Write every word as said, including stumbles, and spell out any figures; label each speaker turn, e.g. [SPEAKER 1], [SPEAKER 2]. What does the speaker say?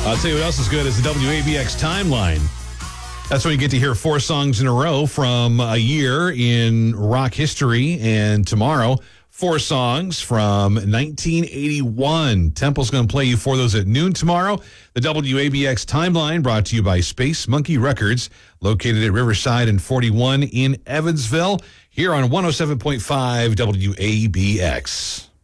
[SPEAKER 1] I'll tell you what else is good is the W A B X timeline. That's when you get to hear four songs in a row from a year in rock history. And tomorrow, four songs from nineteen eighty-one. Temple's going to play you four of those at noon tomorrow. The W A B X timeline brought to you by Space Monkey Records, located at Riverside and forty-one in Evansville, here on one oh seven point five W A B X.